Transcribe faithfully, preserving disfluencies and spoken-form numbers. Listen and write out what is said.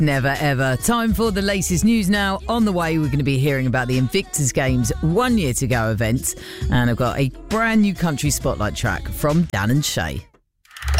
Never ever. Time for the latest news now. On the way, we're going to be hearing about the Invictus Games One Year to Go event. And I've got a brand new country spotlight track from Dan and Shay.